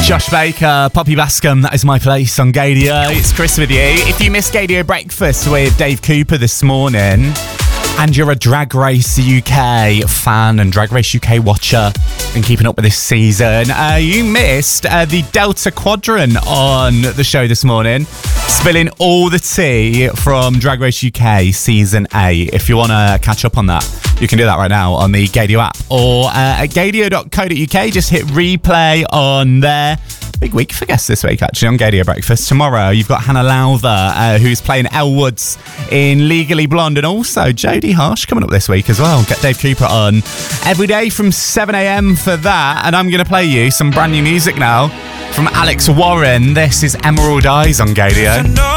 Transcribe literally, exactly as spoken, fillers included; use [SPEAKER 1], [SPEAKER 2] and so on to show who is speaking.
[SPEAKER 1] Josh Baker, Poppy Bascom, that is my place on Gadio. It's Chris with you. If you missed Gadio Breakfast with Dave Cooper this morning, and you're a Drag Race U K fan and Drag Race U K watcher and keeping up with this season, uh, you missed uh, the Delta Quadrant on the show this morning, spilling all the tea from Drag Race U K Season eight. If you want to catch up on that, you can do that right now on the Gadio app or uh, at gadio dot co dot uk. Just hit replay on there. Big week for guests this week, actually, on Gadio Breakfast. Tomorrow, you've got Hannah Lowther, uh, who's playing Elle Woods in Legally Blonde, and also Jodie Harsh coming up this week as well. Get Dave Cooper on every day from seven a.m. for that, and I'm going to play you some brand new music now from Alex Warren. This is Emerald Eyes on Gadio.